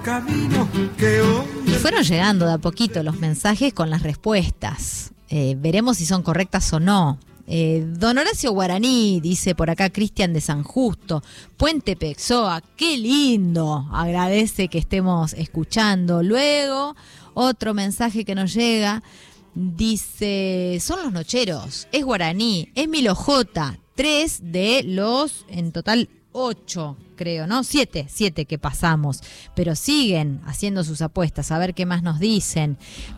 Y fueron llegando de a poquito los mensajes con las respuestas. Veremos si son correctas o no. Don Horacio Guaraní, dice por acá Cristian de San Justo, Puente Pexoa, qué lindo, agradece que estemos escuchando. Luego, otro mensaje que nos llega, dice, son los nocheros, es Guaraní, es Milo J, 3 de los, en total 8, creo, ¿no? 7 que pasamos, pero siguen haciendo sus apuestas, a ver qué más nos dicen.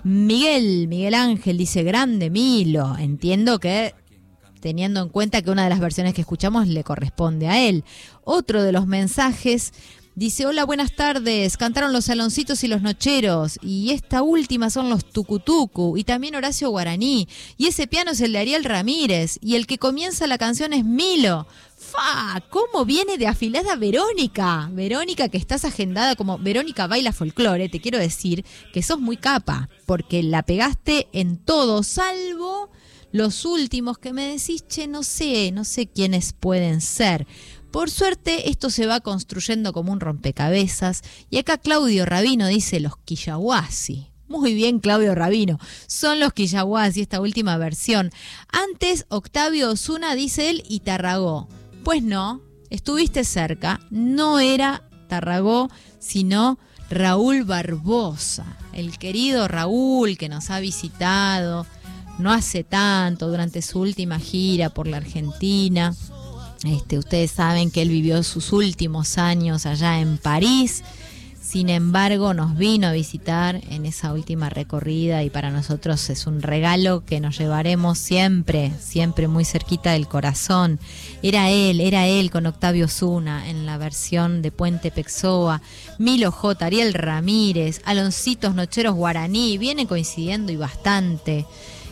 Miguel Ángel dice, grande Milo, entiendo que teniendo en cuenta que una de las versiones que escuchamos le corresponde a él. Otro de los mensajes dice, hola, buenas tardes, cantaron los Saloncitos y los Nocheros, y esta última son los Tucutucu, y también Horacio Guaraní, y ese piano es el de Ariel Ramírez, y el que comienza la canción es Milo. ¡Fa! ¿Cómo viene de afilada Verónica? Verónica, que estás agendada como Verónica Baila Folclore, te quiero decir que sos muy capa, porque la pegaste en todo, salvo los últimos que me decís, che, no sé quiénes pueden ser. Por suerte, esto se va construyendo como un rompecabezas. Y acá Claudio Rabino dice los Quillahuasi. Muy bien, Claudio Rabino. Son los Quillahuasi, esta última versión. Antes, Octavio Osuna dice él y Tarragó. Pues no, estuviste cerca. No era Tarragó, sino Raúl Barbosa. El querido Raúl que nos ha visitado no hace tanto, durante su última gira por la Argentina. Ustedes saben que él vivió sus últimos años allá en París. Sin embargo, nos vino a visitar en esa última recorrida y para nosotros es un regalo que nos llevaremos siempre, siempre muy cerquita del corazón. Era él con Octavio Osuna en la versión de Puente Pexoa, Milo J, Ariel Ramírez, Aloncitos Nocheros Guaraní, viene coincidiendo y bastante.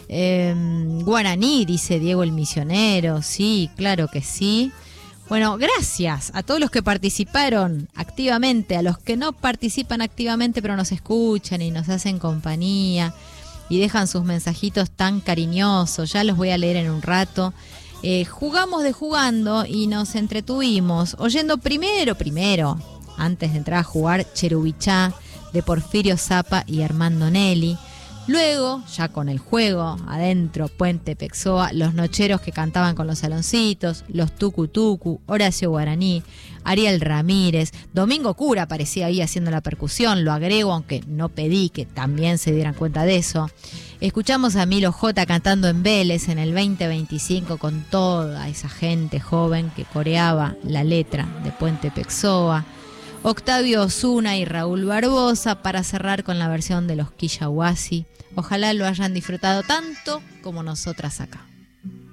Guaraní, dice Diego el Misionero, sí, claro que sí. Bueno, gracias a todos los que participaron activamente, a los que no participan activamente pero nos escuchan y nos hacen compañía y dejan sus mensajitos tan cariñosos, ya los voy a leer en un rato. Jugamos de jugando y nos entretuvimos oyendo primero, antes de entrar a jugar, Cherubichá de Porfirio Zappa y Armando Nelly. Luego, ya con el juego adentro, Puente Pexoa, los Nocheros que cantaban con los Saloncitos, los Tucutucu, Horacio Guaraní, Ariel Ramírez, Domingo Cura aparecía ahí haciendo la percusión, lo agrego aunque no pedí que también se dieran cuenta de eso. Escuchamos a Milo J cantando en Vélez en el 2025 con toda esa gente joven que coreaba la letra de Puente Pexoa. Octavio Osuna y Raúl Barbosa para cerrar con la versión de los Quillahuasi. Ojalá lo hayan disfrutado tanto como nosotras acá.